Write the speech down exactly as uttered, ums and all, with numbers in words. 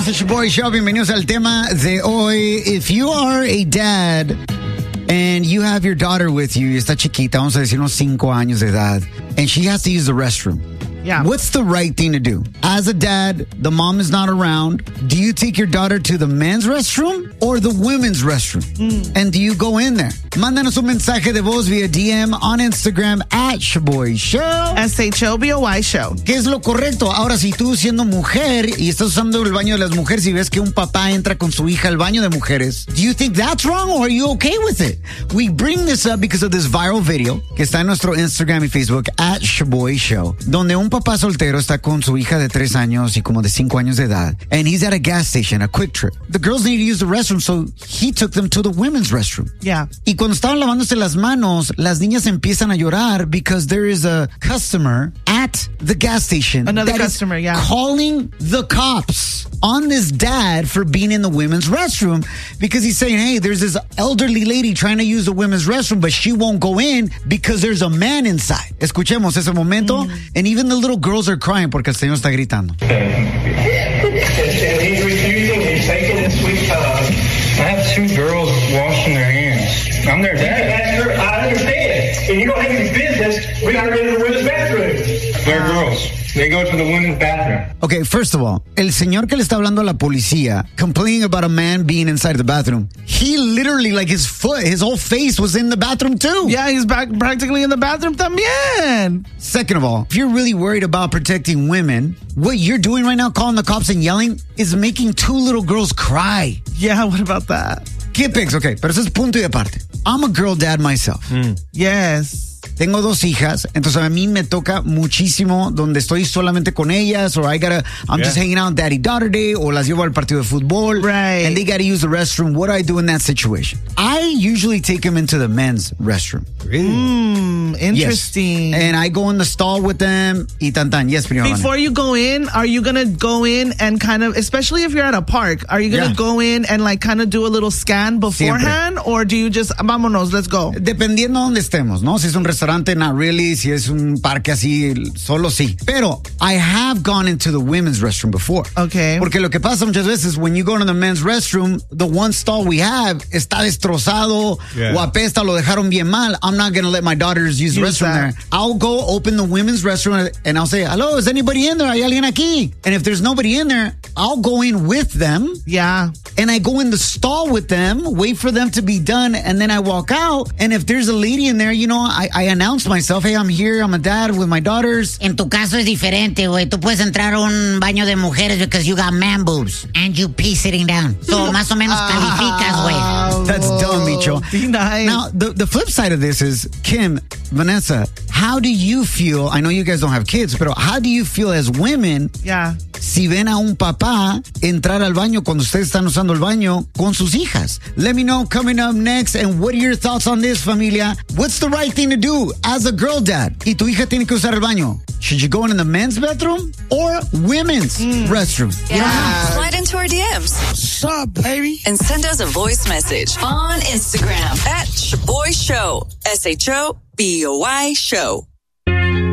It's the Shaboy Show. Bienvenidos al tema de hoy. If you are a dad and you have your daughter with you, y está chiquita, vamos a decir unos cinco años de edad, and she has to use the restroom. Yeah. What's the right thing to do? As a dad, the mom is not around. Do you take your daughter to the men's restroom or the women's restroom? Mm. And do you go in there? Mándanos un mensaje de voz via D M on Instagram at Shaboy Show. S H O B O Y Show. ¿Qué es lo correcto? Ahora, si tú siendo mujer y estás usando el baño de las mujeres y ves que un papá entra con su hija al baño de mujeres, do you think that's wrong or are you okay with it? We bring this up because of this viral video que está en nuestro Instagram y Facebook at Shaboy Show, donde un papá soltero está con su hija de tres años y como de cinco años de edad, and he's at a gas station, a Quick Trip. The girls need to use the restroom, so he took them to the women's restroom. Yeah. Y cuando estaban lavándose las manos, las niñas empiezan a llorar because there is a customer at the gas station. Another that customer, is yeah. calling the cops on this dad for being in the women's restroom because he's saying, hey, there's this elderly lady trying to use the women's restroom, but she won't go in because there's a man inside. Escuchemos ese momento, mm. and even the little girls are crying porque el señor está gritando. And he's refusing, he's taking his sweet time. I have two girls washing their hands. I'm their dad. That's her, I understand. And you don't have any business. We got to go to the women's bathroom. They're girls. They go to the women's bathroom. Okay, first of all, el señor que le está hablando a la policía, complaining about a man being inside the bathroom, he literally, like his foot, his whole face was in the bathroom too. Yeah, he's back practically in the bathroom también. Second of all, if you're really worried about protecting women, what you're doing right now, calling the cops and yelling, is making two little girls cry. Yeah, what about that? ¿Qué pics? Okay, pero eso es punto y aparte. I'm a girl dad myself. Mm. Yes. Tengo dos hijas, entonces a mí me toca muchísimo donde estoy solamente con ellas, or I gotta, I'm yeah. just hanging out daddy-daughter day, o las llevo al partido de fútbol, right. and they gotta use the restroom. What do I do in that situation? I usually take them into the men's restroom. Really? Mm, interesting. Yes. And I go in the stall with them, y tan tan. Yes, Before you go in, are you gonna go in and kind of, especially if you're at a park, are you gonna yeah. go in and like kind of do a little scan beforehand, Siempre. Or do you just, vámonos, let's go? Dependiendo donde estemos, ¿no? Si es un restaurante, not really. Si es un parque así, solo sí. Pero I have gone into the women's restroom before. Okay. Porque lo que pasa muchas veces, when you go to the men's restroom, the one stall we have está destrozado, yeah. o apesta, lo dejaron bien mal. I'm not going to let my daughters use, use the restroom that. there. I'll go open the women's restroom and I'll say, hello, is anybody in there? ¿Hay alguien aquí? And if there's nobody in there, I'll go in with them. Yeah. And I go in the stall with them, wait for them to be done, and then I walk out. And if there's a lady in there, you know, I, I announce myself, hey, I'm here, I'm a dad with my daughters. En tu caso es diferente, güey. Tú puedes entrar a un baño de mujeres because you got man boobs and you pee sitting down. So, más o menos calificas, güey. That's dumb, Micho. Be nice. Now, the, the flip side of this is, Kim, Vanessa, how do you feel? I know you guys don't have kids, but how do you feel as women? Yeah. Si ven a un papá entrar al baño cuando ustedes están usando el baño con sus hijas. Let me know coming up next. And what are your thoughts on this, familia? What's the right thing to do as a girl dad? Y tu hija tiene que usar el baño. Should you go in the men's bathroom or women's mm. restroom? Yeah. yeah. Slide into our D Ms. What's up, baby? And send us a voice message on Instagram at Shaboy Show. S H O B O Y Show.